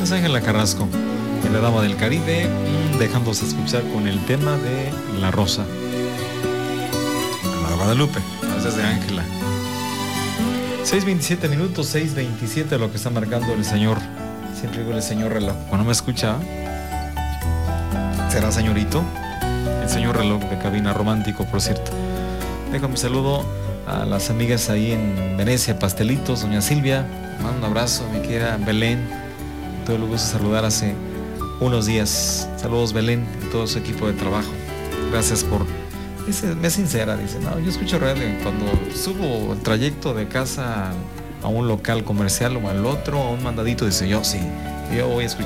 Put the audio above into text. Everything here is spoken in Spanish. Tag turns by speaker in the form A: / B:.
A: Es Ángela Carrasco, la dama del Caribe, dejándose escuchar con el tema de La Rosa. La Guadalupe, a veces de Ángela. 6:27 minutos, 6:27, lo que está marcando el señor. Siempre digo el señor reloj. Cuando me escucha, ¿será señorito? El señor reloj de cabina romántico, por cierto. Dejo mi saludo a las amigas ahí en Venecia, Pastelitos, doña Silvia. Mando un abrazo, mi querida Belén. Todo el gusto saludar hace unos días. Saludos, Belén, y todo su equipo de trabajo. Gracias por... Me es sincera, dice, no, yo escucho radio cuando subo el trayecto de casa a un local comercial o al otro, a un mandadito, dice, yo sí, yo voy a escuchar